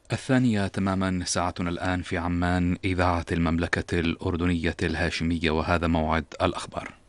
الثانية تماما، ساعتنا الآن في عمان، إذاعة المملكة الأردنية الهاشمية، وهذا موعد الأخبار.